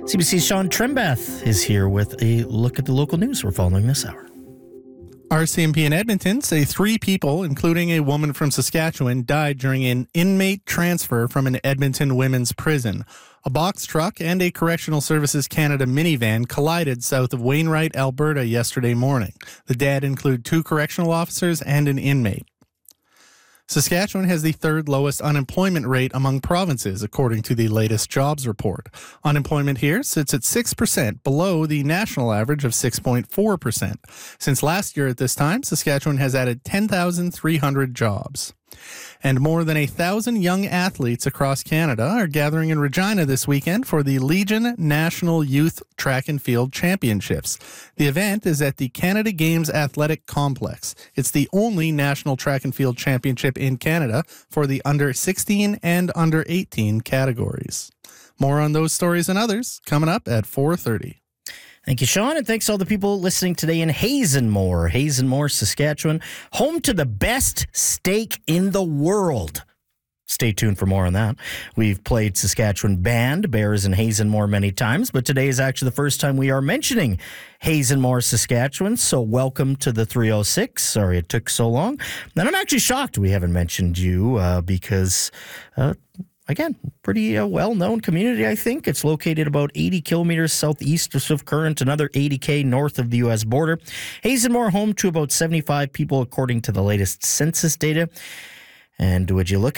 CBC's Sean Trembeth is here with a look at the local news we're following this hour. RCMP in Edmonton say 3 people, including a woman from Saskatchewan, died during an inmate transfer from an Edmonton women's prison. A box truck and a Correctional Services Canada minivan collided south of Wainwright, Alberta yesterday morning. The dead include 2 correctional officers and an inmate. Saskatchewan has the 3rd lowest unemployment rate among provinces, according to the latest jobs report. Unemployment here sits at 6%, below the national average of 6.4%. Since last year at this time, Saskatchewan has added 10,300 jobs. And more than 1,000 young athletes across Canada are gathering in Regina this weekend for the Legion National Youth Track and Field Championships. The event is at the Canada Games Athletic Complex. It's the only national track and field championship in Canada for the under 16 and under 18 categories. More on those stories and others coming up at 4:30. Thank you, Sean, and thanks to all the people listening today in Hazenmore, Saskatchewan, home to the best steak in the world. Stay tuned for more on that. We've played Saskatchewan Band, Bears, and Hazenmore many times, but today is actually the first time we are mentioning Hazenmore, Saskatchewan, so welcome to the 306. Sorry it took so long. And I'm actually shocked we haven't mentioned you because... Again, pretty well-known community, I think. It's located about 80 kilometers southeast of Swift Current, another 80K north of the U.S. border. Hazenmore, home to about 75 people, according to the latest census data. And would you look